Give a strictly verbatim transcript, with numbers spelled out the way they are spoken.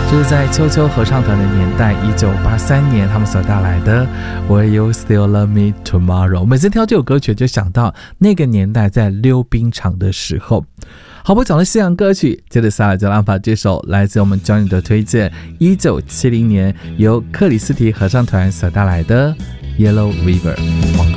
这是在秋秋合唱团的年代，一九八三年他们所带来的 Will You Still Love Me Tomorrow。 每次挑这首歌曲就想到那个年代在溜冰场的时候。好，我讲了西洋歌曲，接着下来就让把这首来自我们 Johnny 的推荐，一九七零年由克里斯提合唱团所带来的 Yellow River。